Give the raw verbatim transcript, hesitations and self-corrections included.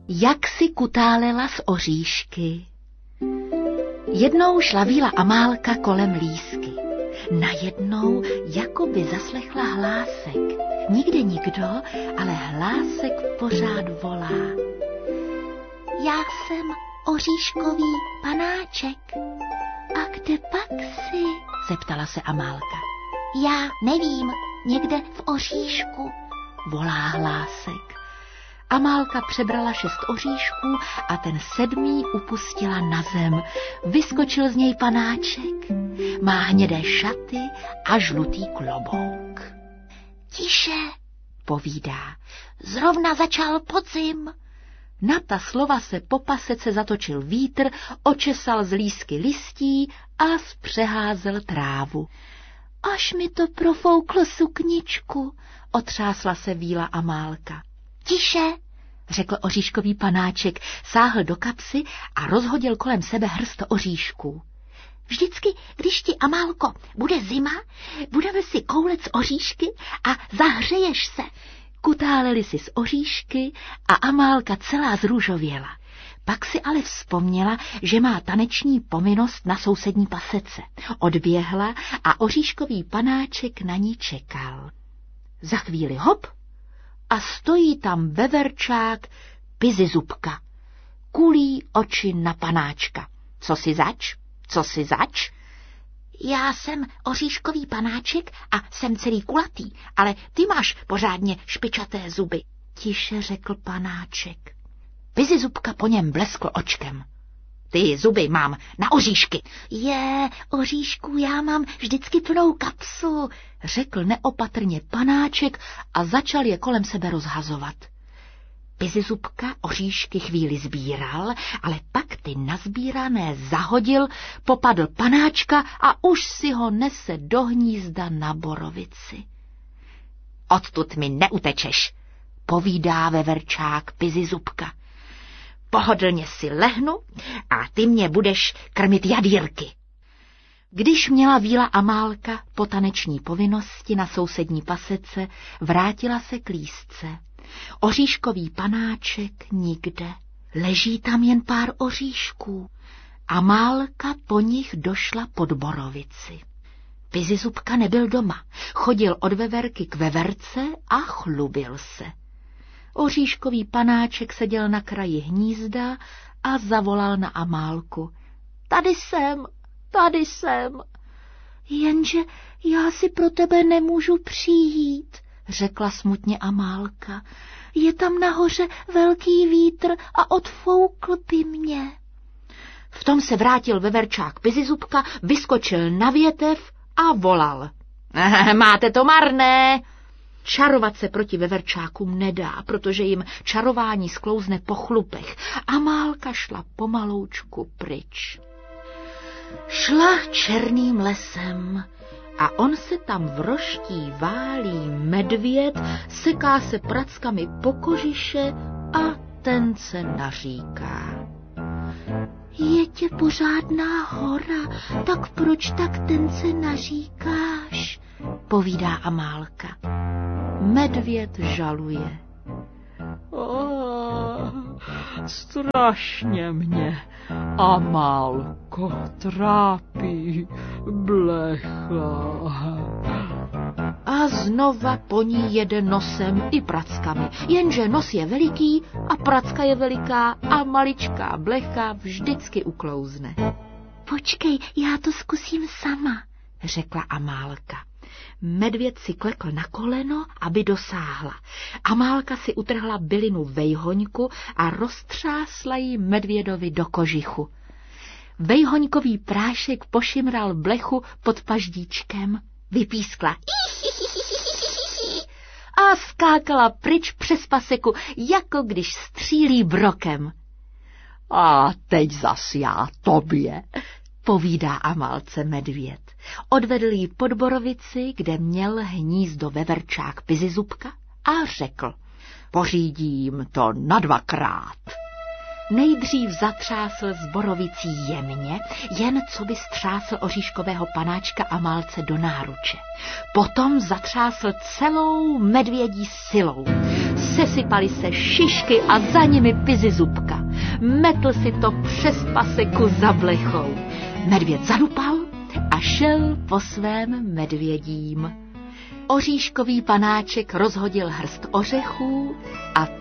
Jak si kutálela z oříšky. Jednou šla Víla Amálka kolem lísky. Najednou jako by zaslechla hlásek. Nikde nikdo, ale hlásek pořád volá. Já jsem oříškový panáček. A kde pak jsi? Zeptala se Amálka. Já nevím, někde v oříšku, volá hlásek. Amálka přebrala šest oříšků a ten sedmý upustila na zem. Vyskočil z něj panáček. Má hnědé šaty a žlutý klobouk. Tiše, povídá, zrovna začal podzim. Na ta slova se po pasece zatočil vítr, očesal z lísky listí a zpřeházel trávu. Až mi to profouklo sukničku, otřásla se Víla Amálka. Tiše, řekl oříškový panáček, sáhl do kapsy a rozhodil kolem sebe hrst oříšků. Vždycky, když ti, Amálko, bude zima, budeme si koulet z oříšky a zahřeješ se. Kutáleli si z oříšky a Amálka celá zrůžověla. Pak si ale vzpomněla, že má taneční povinnost na sousední pasece. Odběhla a oříškový panáček na ní čekal. Za chvíli hop a stojí tam veverčák Pizizubka. Kulí oči na panáčka. Co si zač? Co si zač? Já jsem oříškový panáček a jsem celý kulatý, ale ty máš pořádně špičaté zuby, tiše řekl panáček. Pizizubka po něm bleskl očkem. Ty zuby mám na oříšky. Je, oříšku já mám vždycky plnou kapsu, řekl neopatrně panáček a začal je kolem sebe rozhazovat. Pizizubka oříšky chvíli sbíral, ale pak ty nazbírané zahodil, popadl panáčka a už si ho nese do hnízda na borovici. Odtud mi neutečeš, povídá veverčák Pizizubka. Pohodlně si lehnu a ty mě budeš krmit jadýrky. Když měla Víla Amálka po taneční povinnosti na sousední pasece, vrátila se k lísce. Oříškový panáček nikde. Leží tam jen pár oříšků. Amálka po nich došla pod borovici. Pizizubka nebyl doma. Chodil od veverky k veverce a chlubil se. Oříškový panáček seděl na kraji hnízda a zavolal na Amálku. Tady jsem, tady jsem. Jenže já si pro tebe nemůžu přijít, řekla smutně Amálka. Je tam nahoře velký vítr a odfoukl by mě. V tom se vrátil veverčák Pizizubka, vyskočil na větev a volal. Máte to marné. Čarovat se proti veverčákům nedá, protože jim čarování sklouzne po chlupech. Amálka šla pomaloučku pryč. Šla černým lesem a on se tam v roští válí medvěd, seká se prackami po kožiše a ten se naříká. Je tě pořádná hora, tak proč tak ten se naříkáš, povídá Amálka. Medvěd žaluje. Oh, strašně mě, Amálko, trápí blecha. A znova po ní jede nosem i prackami, jenže nos je veliký a pracka je veliká a maličká blecha vždycky uklouzne. Počkej, já to zkusím sama, řekla Amálka. Medvěd si klekl na koleno, aby dosáhla. Amálka si utrhla bylinu vejhoňku a roztřásla ji medvědovi do kožichu. Vejhoňkový prášek pošimral blechu pod paždíčkem, vypískla a skákala pryč přes paseku, jako když střílí brokem. A teď zas já tobě, povídá Amálce medvěd. Odvedl jí pod borovici, kde měl hnízdo veverčák Pizizubka a řekl, pořídím to na dvakrát. Nejdřív zatřásl zborovicí jemně, jen co by střásl oříškového panáčka Amálce do náruče. Potom zatřásl celou medvědí silou. Sesypaly se šišky a za nimi pizy zubka. Metl si to přes paseku za blechou. Medvěd zadupal a šel po svém medvědím. Oříškový panáček rozhodil hrst ořechů a